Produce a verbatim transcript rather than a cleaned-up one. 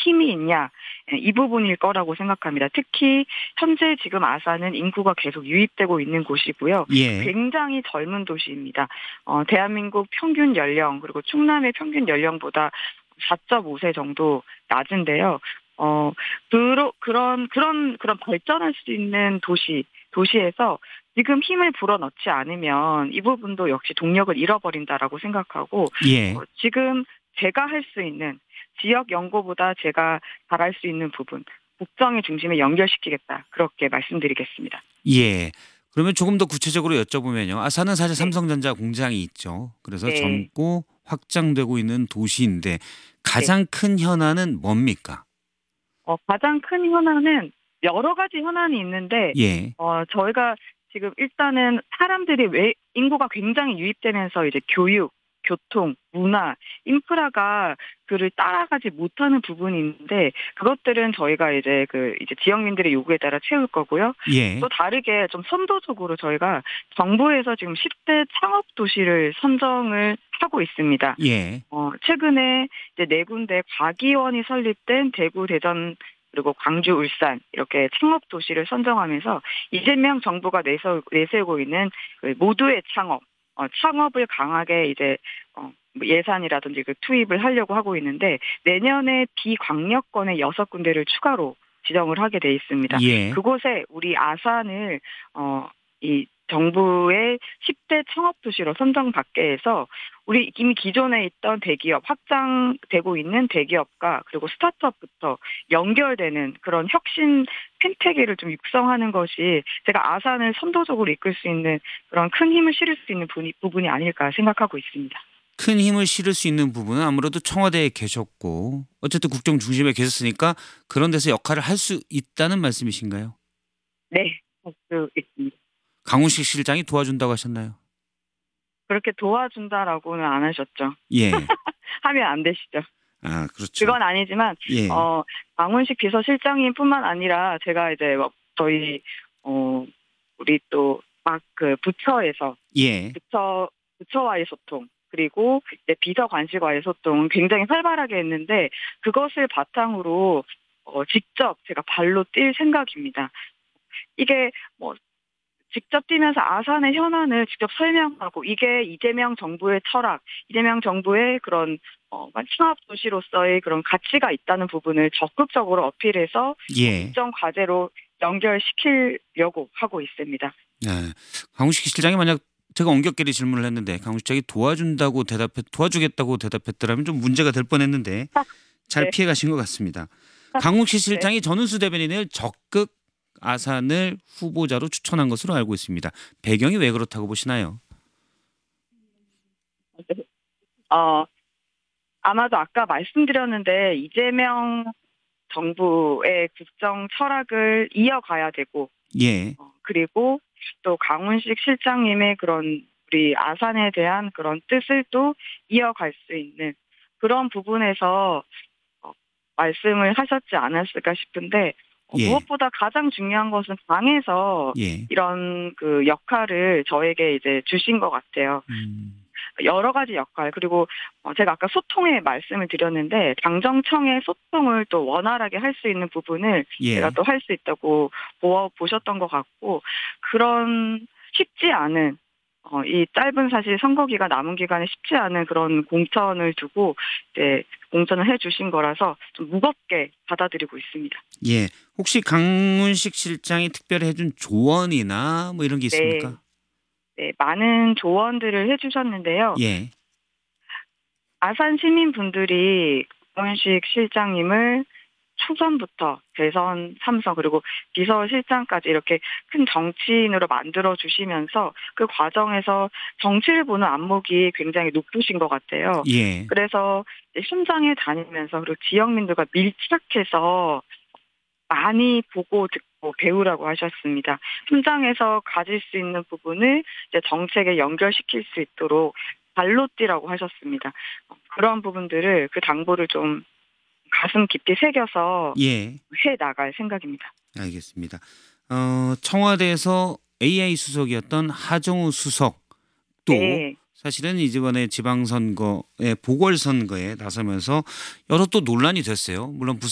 힘이 있냐, 예, 이 부분일 거라고 생각합니다. 특히 현재 지금 아산은 인구가 계속 유입되고 있는 곳이고요. 예. 굉장히 젊은 도시입니다. 어, 대한민국 평균 연령 그리고 충남의 평균 연령보다 사 점 오 세 정도 낮은데요. 어, 그러, 그런 그런 그런 발전할 수 있는 도시 도시에서 지금 힘을 불어넣지 않으면 이 부분도 역시 동력을 잃어버린다라고 생각하고, 어, 예. 지금 제가 할 수 있는 지역 연구보다 제가 잘할 수 있는 부분, 국정의 중심에 연결시키겠다, 그렇게 말씀드리겠습니다. 예. 그러면 조금 더 구체적으로 여쭤보면요. 아산은 사실 네, 삼성전자 공장이 있죠. 그래서 네, 젊고 확장되고 있는 도시인데 네. 가장 큰 현안은 뭡니까? 어, 가장 큰 현안은 여러 가지 현안이 있는데, 예. 어, 저희가 지금 일단은 사람들이 왜 인구가 굉장히 유입되면서 이제 교육, 교통, 문화, 인프라가 그를 따라가지 못하는 부분이 있는데, 그것들은 저희가 이제 그 이제 지역민들의 요구에 따라 채울 거고요. 예. 또 다르게 좀 선도적으로 저희가 정부에서 지금 십 대 창업 도시를 선정을 하고 있습니다. 예. 어, 최근에 이제 네 군데 과기원이 설립된 대구, 대전, 그리고 광주, 울산 이렇게 창업 도시를 선정하면서 이재명 정부가 내세, 내세우고 있는 그 모두의 창업, 어, 창업을 강하게 이제 어, 뭐 예산이라든지 그 투입을 하려고 하고 있는데, 내년에 비광역권의 여섯 군데를 추가로 지정을 하게 돼 있습니다. 예. 그곳에 우리 아산을 어, 이 정부의 십 대 창업 도시로 선정받게 해서 우리 이미 기존에 있던 대기업, 확장되고 있는 대기업과 그리고 스타트업부터 연결되는 그런 혁신 핀테기를 좀 육성하는 것이 제가 아산을 선도적으로 이끌 수 있는 그런 큰 힘을 실을 수 있는 부분이, 부분이 아닐까 생각하고 있습니다. 큰 힘을 실을 수 있는 부분은 아무래도 청와대에 계셨고 어쨌든 국정 중심에 계셨으니까 그런 데서 역할을 할 수 있다는 말씀이신가요? 네, 할 수 있습니다. 강훈식 실장이 도와준다고 하셨나요? 그렇게 도와준다라고는 안 하셨죠. 예. 하면 안 되시죠. 아, 그렇죠. 그건 아니지만, 예. 어, 강훈식 비서실장님뿐만 아니라 제가 이제 뭐 저희 어 우리 또 막 그 부처에서 예. 부처 부처와의 소통, 그리고 이제 비서관실과의 소통은 굉장히 활발하게 했는데, 그것을 바탕으로 어, 직접 제가 발로 뛸 생각입니다. 이게 뭐 직접 뛰면서 아산의 현안을 직접 설명하고, 이게 이재명 정부의 철학, 이재명 정부의 그런 어, 창업 도시로서의 그런 가치가 있다는 부분을 적극적으로 어필해서 예. 국정 과제로 연결시키려고 하고 있습니다. 네. 강훈식 실장이 만약 제가 엉겹결에 질문을 했는데 강훈식 실장이 도와준다고 대답해 도와주겠다고 대답했더라면 좀 문제가 될 뻔했는데 잘 네, 피해 가신 것 같습니다. 강훈식 네. 실장이 전은수 대변인을 적극 아산을 후보자로 추천한 것으로 알고 있습니다. 배경이 왜 그렇다고 보시나요? 어, 아마도 아까 말씀드렸는데 이재명 정부의 국정 철학을 이어가야 되고, 예. 어, 그리고 또 강훈식 실장님의 그런 우리 아산에 대한 그런 뜻을 또 이어갈 수 있는 그런 부분에서 어, 말씀을 하셨지 않았을까 싶은데, 어, 예. 무엇보다 가장 중요한 것은 당에서 예. 이런 그 역할을 저에게 이제 주신 것 같아요. 음. 여러 가지 역할, 그리고 어, 제가 아까 소통에 말씀을 드렸는데 당정청의 소통을 또 원활하게 할 수 있는 부분을 제가 예. 또 할 수 있다고 보아 보셨던 것 같고, 그런 쉽지 않은 어, 이 짧은 사실 선거 기간 남은 기간에 쉽지 않은 그런 공천을 두고 이제 공천을 해주신 거라서 좀 무겁게 받아들이고 있습니다. 예. 혹시 강훈식 실장이 특별히 해준 조언이나 뭐 이런 게 네, 있습니까? 네, 많은 조언들을 해주셨는데요. 예. 아산 시민분들이 강훈식 실장님을 초선부터 대선 삼 선 그리고 비서실장까지 이렇게 큰 정치인으로 만들어 주시면서 그 과정에서 정치를 보는 안목이 굉장히 높으신 것 같아요. 예. 그래서 이제 현장에 다니면서 그리고 지역민들과 밀착해서 많이 보고 듣고 배우라고 하셨습니다. 현장에서 가질 수 있는 부분을 이제 정책에 연결시킬 수 있도록 발로 뛰라고 하셨습니다. 어, 그런 부분들을 그 당부를 좀 가슴 깊이 새겨서 예. 해 나갈 생각입니다. 알겠습니다. 어, 청와대에서 에이아이 수석이었던 하정우 수석도 네. 사실은 이번에 지방선거에 보궐선거에 나서면서 여러 또 논란이 됐어요. 물론